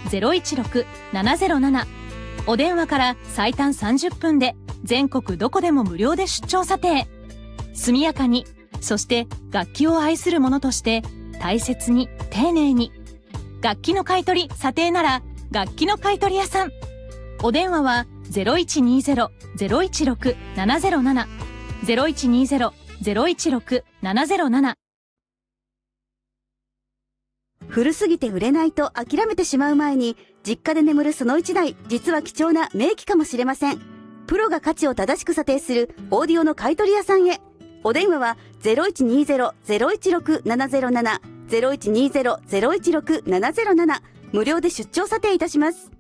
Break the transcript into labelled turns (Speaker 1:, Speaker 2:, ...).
Speaker 1: 0120-016-707。お電話から最短30分で全国どこでも無料で出張査定。速やかに、そして楽器を愛する者として大切に丁寧に。楽器の買取査定なら楽器の買取屋さん。お電話は0120-016-707。0120-016-707。
Speaker 2: 古すぎて売れないと諦めてしまう前に、実家で眠るその一台、実は貴重な名機かもしれません。プロが価値を正しく査定するオーディオの買取屋さんへ。お電話は 0120-016-707。0120-016-707。無料で出張査定いたします。